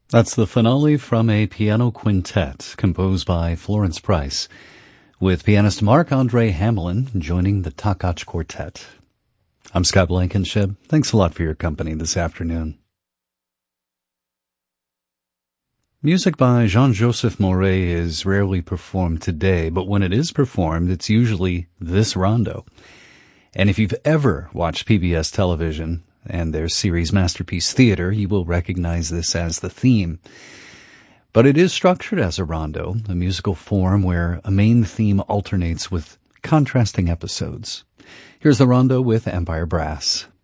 That's the finale from a piano quintet composed by Florence Price, with pianist Marc-Andre Hamelin joining the Takach Quartet. I'm Scott Blankenship. Thanks a lot for your company this afternoon. Music by Jean-Joseph Mauret is rarely performed today, but when it is performed, it's usually this rondo. And if you've ever watched PBS television and their series Masterpiece Theater, you will recognize this as the theme. But it is structured as a rondo, a musical form where a main theme alternates with contrasting episodes. Here's the rondo with Empire Brass.